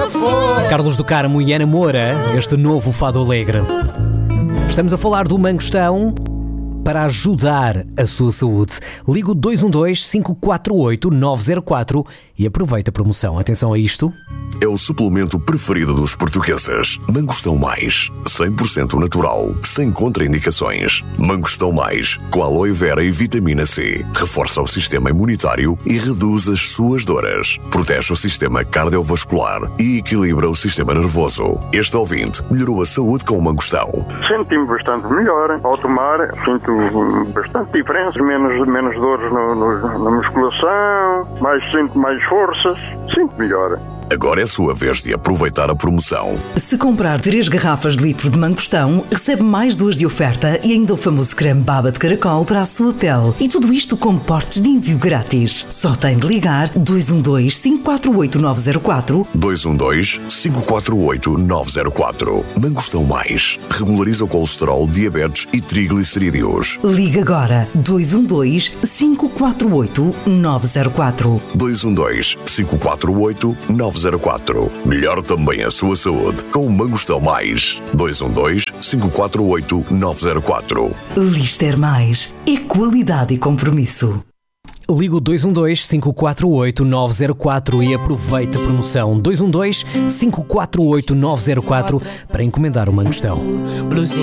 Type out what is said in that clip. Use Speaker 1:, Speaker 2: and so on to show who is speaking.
Speaker 1: Carlos do Carmo e Ana Moura, este novo fado alegre. Estamos a falar do Mangostão para ajudar a sua saúde. Liga o 212-548-904 e aproveita a promoção. Atenção a isto.
Speaker 2: É o suplemento preferido dos portugueses. Mangostão Mais, 100% natural, sem contraindicações. Mangostão Mais, com aloe vera e vitamina C. Reforça o sistema imunitário e reduz as suas dores. Protege o sistema cardiovascular e equilibra o sistema nervoso. Este ouvinte melhorou a saúde com o Mangostão.
Speaker 3: Senti-me bastante melhor. Ao tomar, sinto bastante diferença. Menos dores na musculação, sinto mais forças. Sinto melhor.
Speaker 2: Agora é a sua vez de aproveitar a promoção.
Speaker 4: Se comprar 3 garrafas de litro de Mangostão, recebe mais 2 de oferta e ainda o famoso creme baba de caracol para a sua pele. E tudo isto com portes de envio grátis. Só tem de ligar 212-548-904.
Speaker 2: 212-548-904. Mangostão Mais. Regulariza o colesterol, diabetes e triglicerídeos.
Speaker 4: Liga agora 212-548-904.
Speaker 2: 212-548-904. Melhor também a sua saúde com o Mangostão Mais. 212-548-904.
Speaker 4: Lister Mais é qualidade e compromisso.
Speaker 1: Liga o 212-548-904 e aproveita a promoção. 212-548-904 para encomendar o Mangostão.